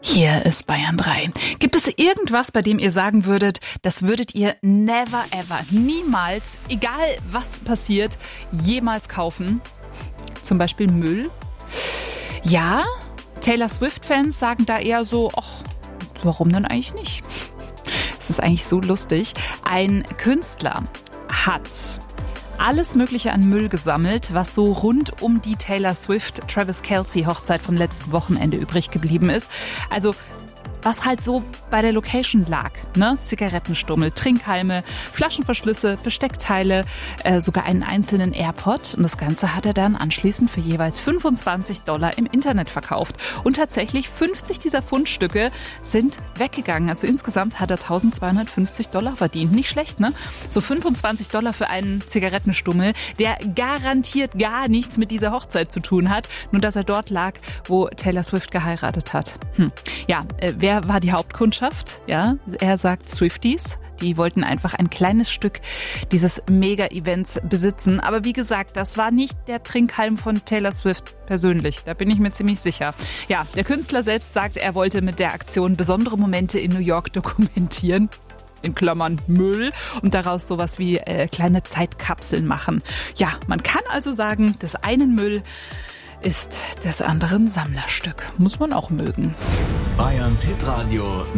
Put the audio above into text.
Hier ist Bayern 3. Gibt es irgendwas, bei dem ihr sagen würdet, das würdet ihr never ever, niemals, egal was passiert, jemals kaufen? Zum Beispiel Müll? Ja, Taylor Swift-Fans sagen da eher so, ach, warum denn eigentlich nicht? Es ist eigentlich so lustig. Ein Künstler hat alles Mögliche an Müll gesammelt, was so rund um die Taylor Swift-Travis Kelce-Hochzeit vom letzten Wochenende übrig geblieben ist. Also was halt so bei der Location lag, ne? Zigarettenstummel, Trinkhalme, Flaschenverschlüsse, Besteckteile, sogar einen einzelnen AirPod. Und das Ganze hat er dann anschließend für jeweils $25 im Internet verkauft. Und tatsächlich 50 dieser Fundstücke sind weggegangen. Also insgesamt hat er $1.250 verdient. Nicht schlecht, ne? So $25 für einen Zigarettenstummel, der garantiert gar nichts mit dieser Hochzeit zu tun hat. Nur, dass er dort lag, wo Taylor Swift geheiratet hat. Ja, wer war die Hauptkundschaft? Ja, er sagt Swifties. Die wollten einfach ein kleines Stück dieses Mega-Events besitzen. Aber wie gesagt, das war nicht der Trinkhalm von Taylor Swift persönlich. Da bin ich mir ziemlich sicher. Ja, der Künstler selbst sagt, er wollte mit der Aktion besondere Momente in New York dokumentieren. In Klammern Müll, und daraus sowas wie kleine Zeitkapseln machen. Ja, man kann also sagen, des einen Müll ist des anderen Sammlerstück. Muss man auch mögen. Bayerns Hitradio